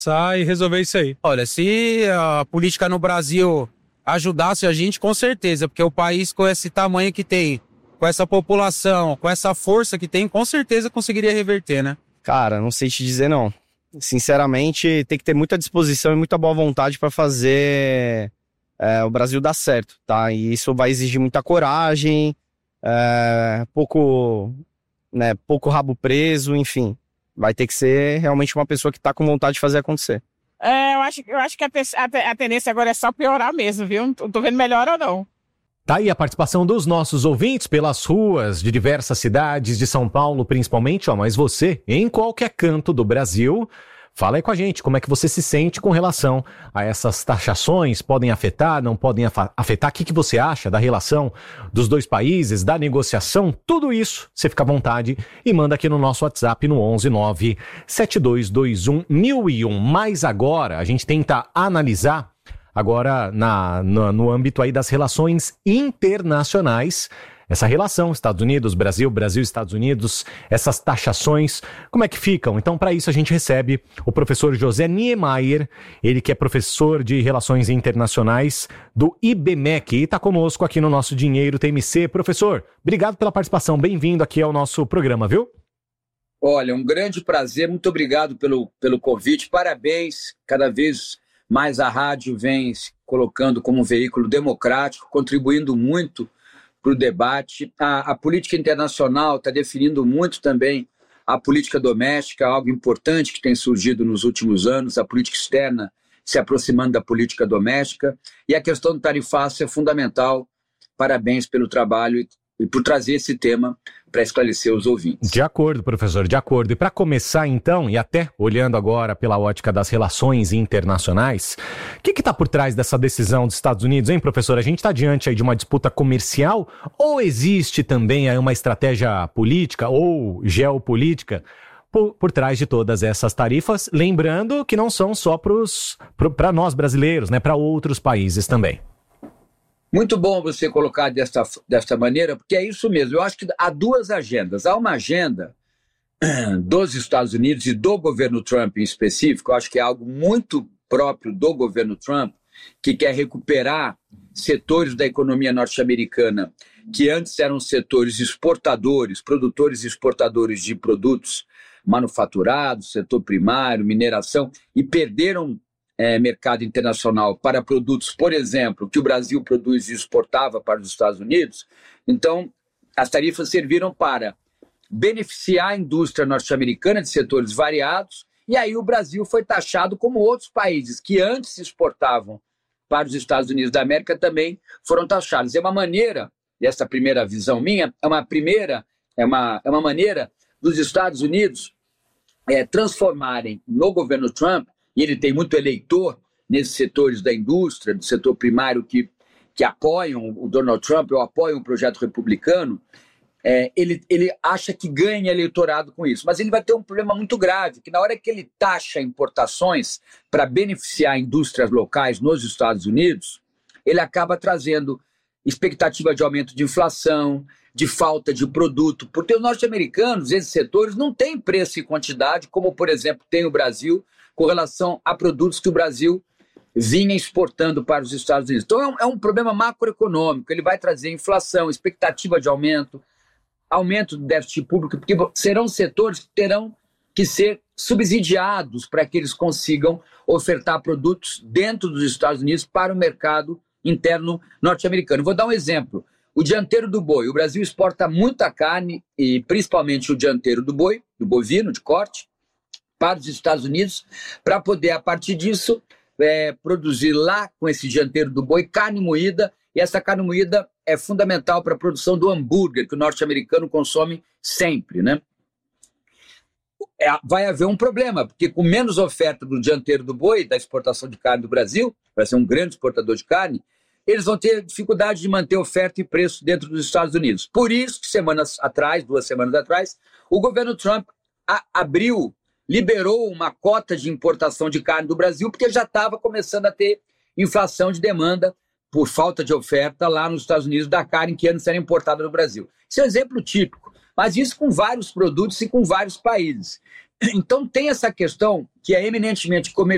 E resolver isso aí. Olha, se a política no Brasil ajudasse a gente, com certeza, porque o país com esse tamanho que tem, com essa população, com essa força que tem, com certeza conseguiria reverter, né? Cara, não sei te dizer não. Sinceramente, tem que ter muita disposição e muita boa vontade para fazer o Brasil dar certo, tá? E isso vai exigir muita coragem, pouco rabo preso, enfim. Vai ter que ser realmente uma pessoa que tá com vontade de fazer acontecer. Eu acho que a tendência agora é só piorar mesmo, viu? Não tô vendo melhor ou não. Tá aí a participação dos nossos ouvintes pelas ruas de diversas cidades de São Paulo, principalmente, mas você, em qualquer canto do Brasil, fala aí com a gente, como é que você se sente com relação a essas taxações, podem afetar, não podem afetar, o que você acha da relação dos dois países, da negociação, tudo isso, você fica à vontade e manda aqui no nosso WhatsApp no 11972211001. Mas agora, a gente tenta analisar agora no âmbito aí das relações internacionais, essa relação Estados Unidos, Brasil, Estados Unidos, essas taxações, como é que ficam? Então, para isso, a gente recebe o professor José Niemeyer, ele que é professor de Relações Internacionais do IBMEC e está conosco aqui no nosso Dinheiro TMC. Professor, obrigado pela participação, bem-vindo aqui ao nosso programa, viu? Olha, um grande prazer, muito obrigado pelo convite, parabéns, cada vez mais a rádio vem se colocando como um veículo democrático, contribuindo muito para o debate. A política internacional está definindo muito também a política doméstica, algo importante que tem surgido nos últimos anos, a política externa se aproximando da política doméstica, e a questão do tarifaço é fundamental. Parabéns pelo trabalho e por trazer esse tema para esclarecer os ouvintes. De acordo, professor, de acordo. E para começar então, e até olhando agora pela ótica das relações internacionais, o que está por trás dessa decisão dos Estados Unidos, hein, professor? A gente está diante aí de uma disputa comercial ou existe também aí uma estratégia política ou geopolítica por trás de todas essas tarifas? Lembrando que não são só para nós brasileiros, né? Para outros países também. Muito bom você colocar desta maneira, porque é isso mesmo. Eu acho que há duas agendas. Há uma agenda dos Estados Unidos e do governo Trump em específico, eu acho que é algo muito próprio do governo Trump, que quer recuperar setores da economia norte-americana que antes eram setores exportadores, produtores e exportadores de produtos manufaturados, setor primário, mineração, e perderam mercado internacional para produtos, por exemplo, que o Brasil produz e exportava para os Estados Unidos. Então, as tarifas serviram para beneficiar a indústria norte-americana de setores variados, e aí o Brasil foi taxado como outros países que antes exportavam para os Estados Unidos da América também foram taxados. É uma maneira, essa primeira visão minha, é uma maneira dos Estados Unidos transformarem no governo Trump, e ele tem muito eleitor nesses setores da indústria, do setor primário que apoiam o Donald Trump ou apoiam o projeto republicano, ele acha que ganha eleitorado com isso. Mas ele vai ter um problema muito grave, que na hora que ele taxa importações para beneficiar indústrias locais nos Estados Unidos, ele acaba trazendo expectativa de aumento de inflação, de falta de produto, porque os norte-americanos, esses setores, não têm preço e quantidade, como, por exemplo, tem o Brasil, com relação a produtos que o Brasil vinha exportando para os Estados Unidos. Então é um problema macroeconômico, ele vai trazer inflação, expectativa de aumento do déficit público, porque serão setores que terão que ser subsidiados para que eles consigam ofertar produtos dentro dos Estados Unidos para o mercado interno norte-americano. Vou dar um exemplo. O dianteiro do boi. O Brasil exporta muita carne, e principalmente o dianteiro do boi, do bovino, de corte, para os Estados Unidos, para poder, a partir disso, produzir lá, com esse dianteiro do boi, carne moída, e essa carne moída é fundamental para a produção do hambúrguer, que o norte-americano consome sempre, né? Vai haver um problema, porque com menos oferta do dianteiro do boi, da exportação de carne do Brasil, vai ser um grande exportador de carne, eles vão ter dificuldade de manter oferta e preço dentro dos Estados Unidos. Por isso que 2 semanas atrás, o governo Trump liberou uma cota de importação de carne do Brasil, porque já estava começando a ter inflação de demanda por falta de oferta lá nos Estados Unidos da carne que antes era importada do Brasil. Isso é um exemplo típico, mas isso com vários produtos e com vários países. Então tem essa questão que é eminentemente comercial,